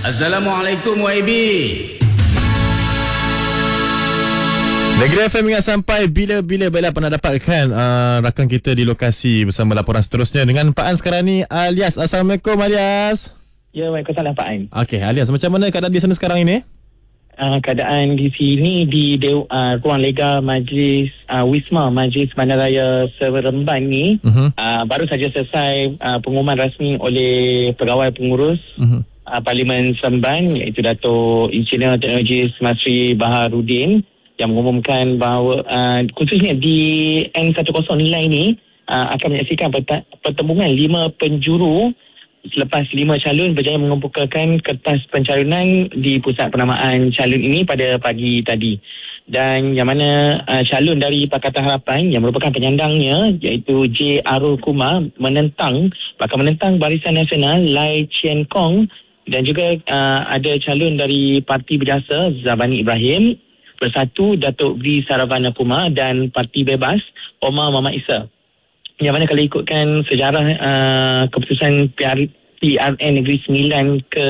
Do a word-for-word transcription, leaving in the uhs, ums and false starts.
Assalamualaikum Y B. Negeri F M ingat sampai bila-bila. Baiklah, pernah dapatkan uh, rakan kita di lokasi bersama laporan seterusnya dengan Pak An sekarang ni, Alias. Assalamualaikum, Alias. Ya, Waalaikumsalam Pak An. Okey, Alias, macam mana keadaan di sana sekarang ini? Uh, keadaan di sini di Dew, uh, ruang lega Majlis uh, Wisma Majlis Bandaraya Seremban ni uh-huh. uh, baru saja selesai uh, pengumuman rasmi oleh pegawai pengurus uh-huh. uh, Parlimen Seremban, iaitu Dato' Engineer Teknologi Masri Baharudin, yang mengumumkan bahawa uh, khususnya di N sepuluh nilai ini uh, akan menyaksikan pertembungan lima penjuru selepas lima calon berjaya mengumpulkan kertas pencalonan di pusat penamaan calon ini pada pagi tadi. Dan yang mana uh, calon dari Pakatan Harapan yang merupakan penyandangnya, iaitu J. Arul Kumar, menentang, bakal menentang Barisan Nasional Lai Chien Kong, dan juga uh, ada calon dari Parti Berjasa Zabani Ibrahim, Bersatu Datuk Gri Saravana Puma, dan Parti Bebas Omar Muhammad Isa. Yang mana kalau ikutkan sejarah uh, keputusan P R N Negeri Sembilan ke